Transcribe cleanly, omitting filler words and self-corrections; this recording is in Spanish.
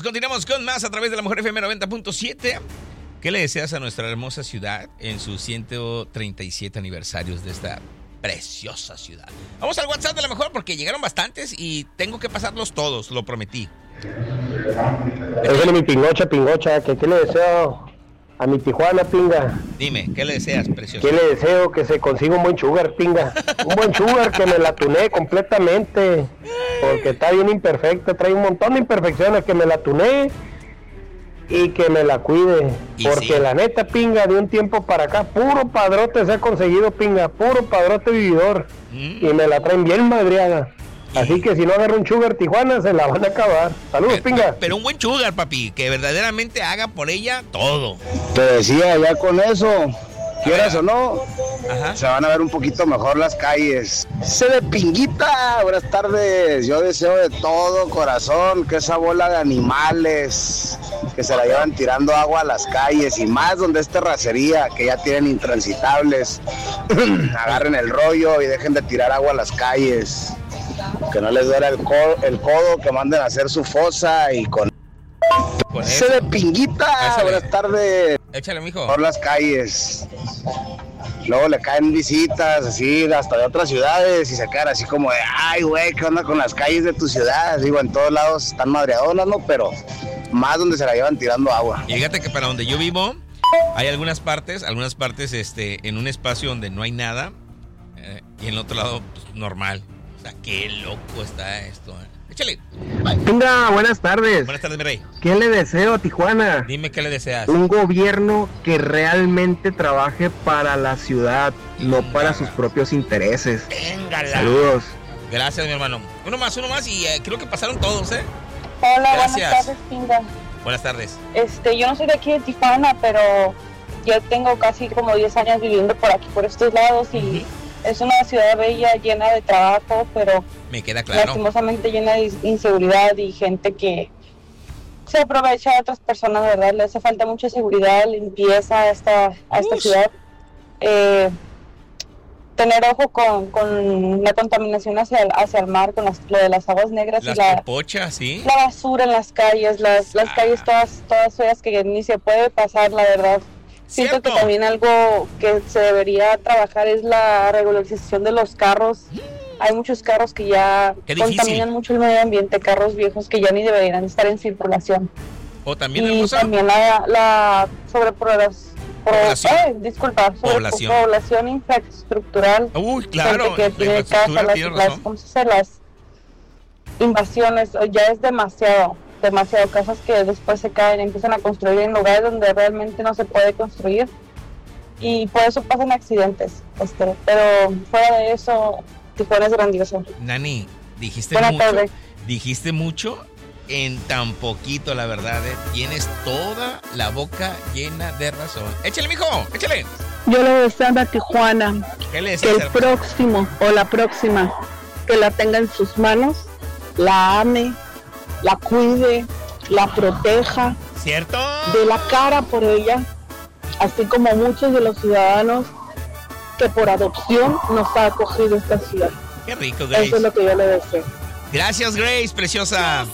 Continuamos con más a través de la Mujer FM 90.7. ¿Qué le deseas a nuestra hermosa ciudad en sus 137 aniversarios de esta preciosa ciudad? Vamos al WhatsApp de la Mejor porque llegaron bastantes y tengo que pasarlos todos, lo prometí. Es mi pingocha, que ¿qué le deseo a mi Tijuana, pinga? Dime, ¿qué le deseas, precioso? ¿Qué le deseo? Que se consiga un buen sugar, pinga. Un buen sugar que me la tunee completamente. Porque está bien imperfecta, trae un montón de imperfecciones, que me la tunee y que me la cuide. Y porque sí, la neta, pinga, de un tiempo para acá, puro padrote se ha conseguido, pinga, puro padrote vividor. Y me la traen bien madreada. Así que si no agarra un sugar Tijuana, se la van a acabar. Saludos, pinga. Pero un buen sugar, papi, que verdaderamente haga por ella todo. Te decía, ya con eso, quieras o no, Ajá. se van a ver un poquito mejor las calles. Se de pinguita, buenas tardes. Yo deseo de todo corazón que esa bola de animales que se la llevan tirando agua a las calles y más donde es terracería, que ya tienen intransitables, agarren el rollo y dejen de tirar agua a las calles. Que no les duele el codo, que manden a hacer su fosa y con se de pinguita. Échale. Buenas tardes. Échale, mijo. Por las calles. Luego le caen visitas así hasta de otras ciudades y se quedan así como de, ay, güey, ¿qué onda con las calles de tu ciudad? Digo, en todos lados están madreadonas, ¿no? Pero más donde se la llevan tirando agua. Y fíjate que para donde yo vivo hay algunas partes en un espacio donde no hay nada y en el otro lado pues, normal. O sea, qué loco está esto. Échale. Pinga, buenas tardes. Buenas tardes, mi rey. ¿Qué le deseo a Tijuana? Dime qué le deseas. Un gobierno que realmente trabaje para la ciudad, no para sus propios intereses. Véngala. Saludos. Gracias, mi hermano. Uno más y creo que pasaron todos, ¿eh? Hola, Gracias. buenas tardes, Pinga. Buenas tardes. Yo no soy de aquí de Tijuana, pero yo tengo casi como 10 años viviendo por aquí, por estos lados, y es una ciudad bella, llena de trabajo, pero Me queda claro. lastimosamente llena de inseguridad y gente que se aprovecha de otras personas, ¿verdad? Le hace falta mucha seguridad, limpieza a esta ciudad. Tener ojo con la contaminación hacia el mar, con lo de las aguas negras Las y la popochas, ¿sí? la basura en las calles, las calles todas feas que ni se puede pasar, la verdad. Siento Cierto. que también algo que se debería trabajar es la regularización de los carros. Hay muchos carros que ya Qué difícil. contaminan mucho el medio ambiente, carros viejos que ya ni deberían estar en circulación. O también, Y hermosa, también la sobrepoblación infraestructural. Uy, claro. Gente que tiene la casa, infraestructura, tienes razón. ¿cómo se dice? Las invasiones, ya es demasiado casas que después se caen y empiezan a construir en lugares donde realmente no se puede construir, y por eso pasan accidentes, pero fuera de eso, Tijuana es grandioso. Nani, dijiste Buenas mucho. tardes. Dijiste mucho en tan poquito, la verdad. Tienes toda la boca llena de razón. Échale, mijo, échale. Yo le deseo a Tijuana ¿Qué le que decías, el próximo o la próxima que la tenga en sus manos, la ame, la cuide, la proteja, ¿Cierto? dé la cara por ella, así como muchos de los ciudadanos que por adopción nos ha acogido esta ciudad. Qué rico, Grace. Eso es lo que yo le deseo. Gracias, Grace, preciosa.